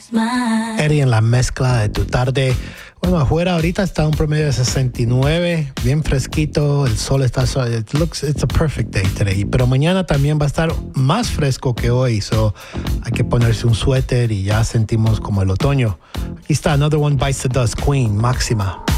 Eddie en la mezcla de tu tarde. Bueno, afuera ahorita está un promedio de 69, bien fresquito, el sol está suave. It's a perfect day today. Pero mañana también va a estar más fresco que hoy, so hay que ponerse un suéter y ya sentimos como el otoño. Aquí está Another One Bites the Dust, Queen, Máxima.